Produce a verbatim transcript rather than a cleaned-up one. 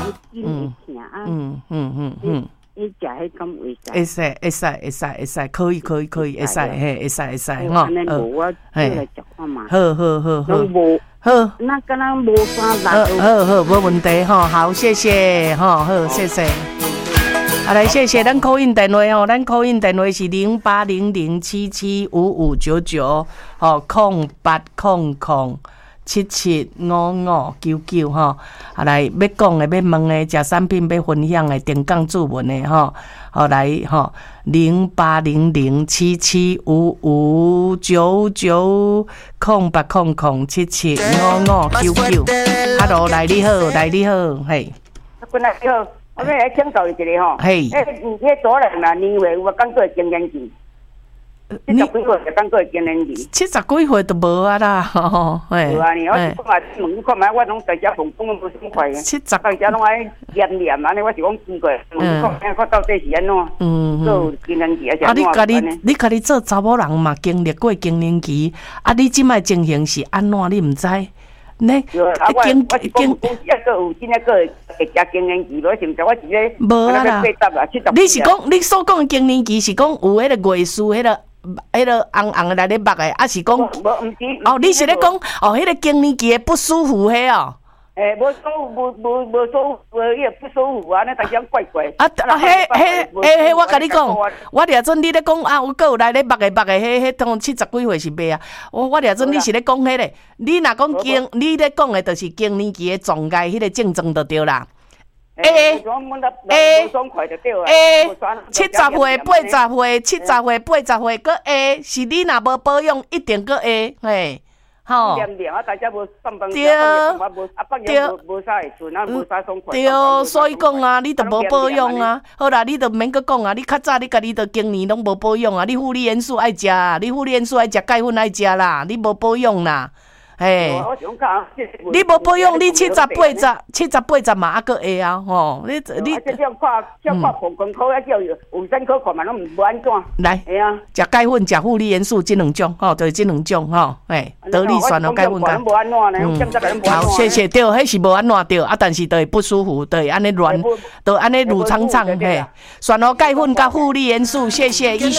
嗯嗯嗯嗯嗯。 你食迄敢会使？ 会使会使会使会使，可以可以可以，会使嘿会使会使吼。 安尼无我再来食看嘛。 好好好好。 无好。 那敢若无啥好好好，无问题吼。好，谢谢吼，好谢谢。啊，来谢谢咱call in电话吼，咱call in电话是零八零零七七五五九九，吼空八空空。七七五五九九吼，啊来要讲的、要问的、食产品要分享的、定岗注文的吼，好来吼零八零零七七五五九九空八空空七七五五九九。Hello， 来你好，来你好，嘿。 คุณนาย你好，我要来请教一下吼。 嘿。 诶，迄左人啊，年岁有讲过经验期。七十几岁就当做经验期， 七十几岁都无啊啦，吼， 嘿。有啊，你我是讲啊，问你看卖，我拢在遮碰讲无爽快个。七十在遮拢爱念念安尼，我是讲奇怪，问你看，看到底是安怎？嗯嗯。做经验期还是安怎？啊，你家己， 你家己做查某人嘛，经历过经验期，啊，你即摆情形是安怎？你毋知？呢？ 啊，我我是讲公司抑个有真个会食经验期，我是毋知我是咧。 无啊啦。你是讲你所讲的经验期是讲有迄个月事迄个？迄个红红的来咧目的，啊是讲，哦，你是咧讲哦，迄个经年期的不舒服迄哦。 诶，无舒服，无无无舒服，迄个不舒服啊，那大家怪怪。 啊啊，迄迄迄迄，我甲你讲，我掠准你咧讲啊，我搁有来咧目的目的，迄迄当七十几岁是袂啊。我我掠准你是咧讲迄个，你若讲经，你咧讲的就是经年期的状态，迄个症状就对啦。诶诶诶，七十岁、八十岁、七十岁、八十岁，搁会是你若无保养，一定搁会嘿，吼。对对对，所以讲啊，你都无保养啊。好啦，你都免搁讲啊，你较早你家己都经年拢无保养啊，你负离元素爱食啊，你负离元素爱食钙粉爱食啦，你无保养啦。嘿，你无保养，你七十八十、七十八十嘛还阁会啊，吼！你你啊，这种看，像看膀胱科啊，叫有身科看嘛，拢无安怎。 来，系啊，食钙粉、食负离元素这两种，吼，就是这两种，吼，嘿，得力酸和钙粉钙。嗯，好，谢谢。对，迄是无安怎对，啊，但是就会不舒服，对，安尼乱，就安尼如苍苍，嘿，酸和钙粉甲负离元素，谢谢医。